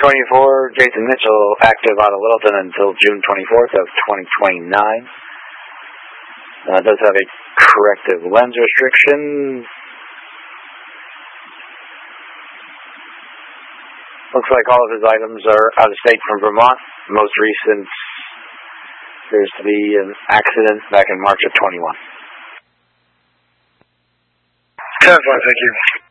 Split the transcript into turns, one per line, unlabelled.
24, Jason Mitchell, active out of Littleton until June 24th of 2029. Does have a corrective lens restriction. Looks like all of his items are out of state from Vermont. Most recent appears to be an accident back in March of 21.
10-5, thank you.